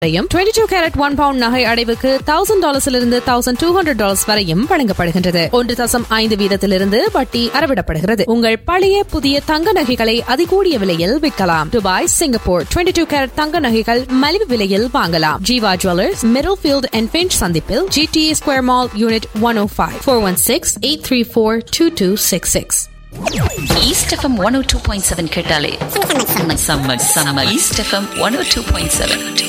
22 carrot 1 bound நகை அடைவுக்கு $1,000 $1,200 வரையும் வழங்கப்படுகின்றது. 1.5 வீதத்திலிருந்து வட்டி அறவிடப்படுகிறது. உங்கள் பழைய புதிய தங்க நகைகளை அதிகூடிய விலையில் விற்கலாம். துபாய், சிங்கப்பூர் 22 கேரட் தங்க நகைகள் மலிவு விலையில் வாங்கலாம். Jeeva jewellers, middle field and pinch சந்திப்பில் GTA square mall unit 105 416-834-2266. East FM 102.7 கேட்டாலே சம்ம East FM 102.7